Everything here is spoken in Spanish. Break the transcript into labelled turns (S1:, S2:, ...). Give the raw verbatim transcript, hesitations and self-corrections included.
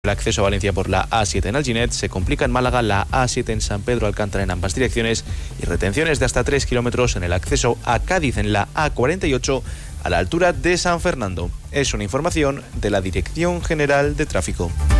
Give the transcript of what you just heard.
S1: El acceso a Valencia por la A siete en Alginet, se complica en Málaga la A siete en San Pedro Alcántara en ambas direcciones y retenciones de hasta tres kilómetros en el acceso a Cádiz en la A cuarenta y ocho a la altura de San Fernando. Es una información de la Dirección General de Tráfico.